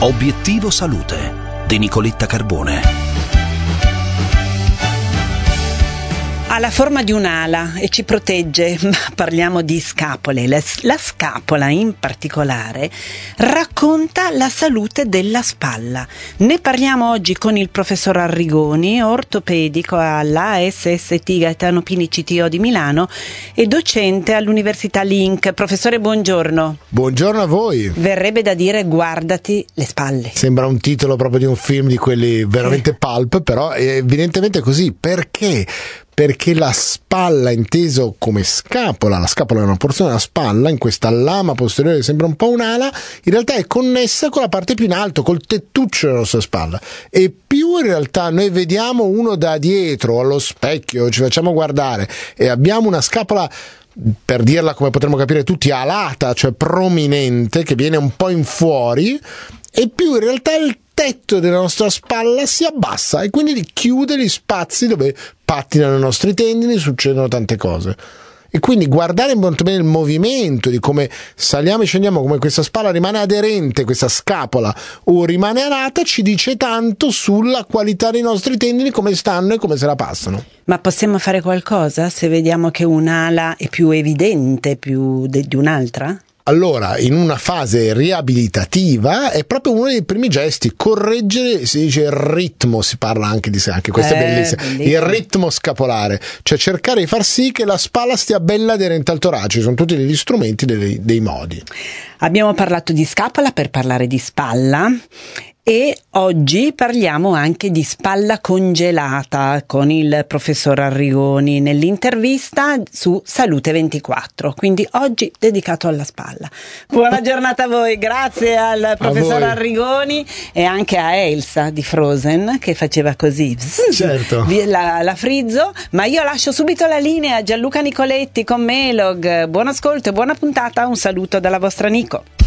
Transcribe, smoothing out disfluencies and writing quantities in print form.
Obiettivo Salute di Nicoletta Carbone. Ha la forma di un'ala e ci protegge, ma parliamo di scapole. La scapola in particolare racconta la salute della spalla. Ne parliamo oggi con il professor Arrigoni, ortopedico all'ASST Gaetano Pini CTO di Milano e docente all'Università Link. Professore, buongiorno. Buongiorno a voi. Verrebbe da dire guardati le spalle. Sembra un titolo proprio di un film di quelli veramente pulp, però è evidentemente così. Perché? Perché la spalla, inteso come scapola, la scapola è una porzione della spalla, in questa lama posteriore che sembra un po' un'ala, in realtà è connessa con la parte più in alto, col tettuccio della nostra spalla. E più in realtà noi vediamo uno da dietro, allo specchio, ci facciamo guardare e abbiamo una scapola, per dirla come potremmo capire tutti, alata, cioè prominente, che viene un po' in fuori, e più in realtà il tetto della nostra spalla si abbassa e quindi chiude gli spazi dove pattinano i nostri tendini, succedono tante cose. E quindi guardare molto bene il movimento di come saliamo e scendiamo, come questa spalla rimane aderente, questa scapola, o rimane alata, ci dice tanto sulla qualità dei nostri tendini, come stanno e come se la passano. Ma possiamo fare qualcosa se vediamo che un'ala è più evidente di un'altra? Allora, in una fase riabilitativa è proprio uno dei primi gesti, correggere, si dice il ritmo, si parla anche di sé, anche questo è bellissimo, il ritmo scapolare, cioè cercare di far sì che la spalla stia bella aderente al torace, sono tutti degli strumenti, dei modi. Abbiamo parlato di scapola per parlare di spalla. E oggi parliamo anche di spalla congelata con il professor Arrigoni nell'intervista su Salute 24, quindi oggi dedicato alla spalla. Buona giornata a voi, grazie al professor Arrigoni e anche a Elsa di Frozen che faceva così, certo, la frizzo, ma io lascio subito la linea a Gianluca Nicoletti con Melog. Buon ascolto e buona puntata, un saluto dalla vostra Nico.